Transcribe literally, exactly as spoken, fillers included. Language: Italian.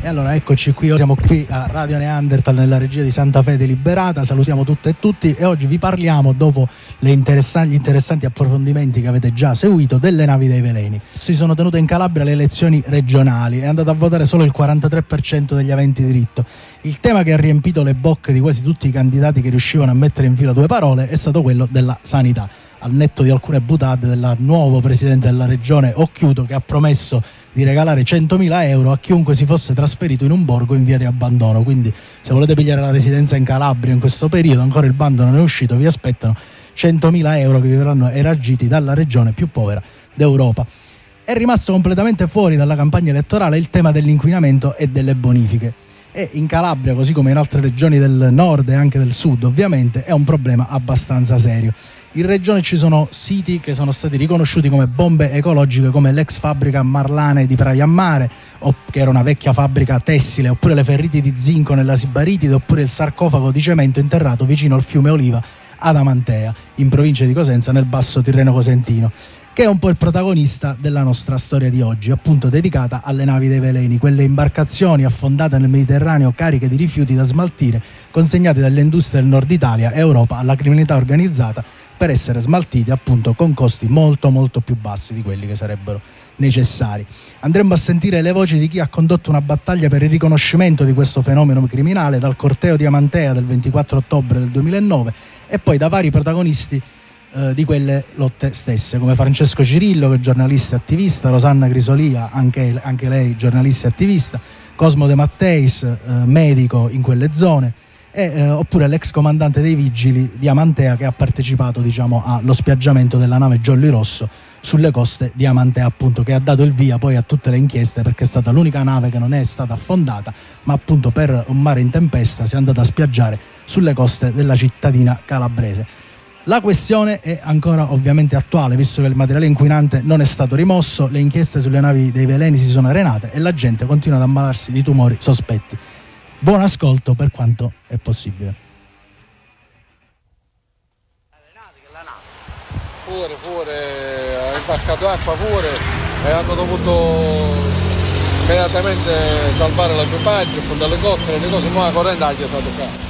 allora eccoci qui, siamo qui a Radio Neanderthal nella regia di Santa Fe Deliberata, salutiamo tutte e tutti e oggi vi parliamo, dopo le interessanti, gli interessanti approfondimenti che avete già seguito, delle navi dei veleni. Si sono tenute in Calabria le elezioni regionali, è andato a votare solo il quarantatré per cento degli aventi diritto. Il tema che ha riempito le bocche di quasi tutti i candidati che riuscivano a mettere in fila due parole è stato quello della sanità, al netto di alcune butade del nuovo presidente della regione Occhiuto, che ha promesso di regalare centomila euro a chiunque si fosse trasferito in un borgo in via di abbandono. Quindi se volete pigliare la residenza in Calabria in questo periodo, ancora il bando non è uscito, vi aspettano centomila euro che vi verranno eragiti dalla regione più povera d'Europa. È rimasto completamente fuori dalla campagna elettorale il tema dell'inquinamento e delle bonifiche, e in Calabria, così come in altre regioni del nord e anche del sud ovviamente, è un problema abbastanza serio. In regione ci sono siti che sono stati riconosciuti come bombe ecologiche, come l'ex fabbrica Marlane di Praia a Mare, che era una vecchia fabbrica tessile, oppure le ferriti di zinco nella Sibaritide, oppure il sarcofago di cemento interrato vicino al fiume Oliva ad Amantea, in provincia di Cosenza, nel Basso Tirreno Cosentino, che è un po' il protagonista della nostra storia di oggi, appunto dedicata alle navi dei veleni, quelle imbarcazioni affondate nel Mediterraneo cariche di rifiuti da smaltire, consegnate dalle industrie del nord Italia e Europa alla criminalità organizzata, per essere smaltiti appunto con costi molto molto più bassi di quelli che sarebbero necessari. Andremo a sentire le voci di chi ha condotto una battaglia per il riconoscimento di questo fenomeno criminale dal corteo di Amantea del ventiquattro ottobre del duemilanove e poi da vari protagonisti eh, di quelle lotte stesse, come Francesco Cirillo, che è giornalista e attivista, Rosanna Grisolia, anche, anche lei giornalista e attivista, Cosmo De Matteis, eh, medico in quelle zone, E, eh, oppure l'ex comandante dei vigili di Amantea, che ha partecipato diciamo allo spiaggiamento della nave Jolly Rosso sulle coste di Amantea, appunto, che ha dato il via poi a tutte le inchieste, perché è stata l'unica nave che non è stata affondata, ma appunto per un mare in tempesta si è andata a spiaggiare sulle coste della cittadina calabrese. La questione è ancora ovviamente attuale, visto che il materiale inquinante non è stato rimosso, le inchieste sulle navi dei veleni si sono arenate e la gente continua ad ammalarsi di tumori sospetti. Buon ascolto per quanto è possibile. Fuori, fuori, ha imbarcato acqua fuori e hanno dovuto immediatamente salvare l'equipaggio con delle cotte, le cose, ma la corrente ha aiutato qua.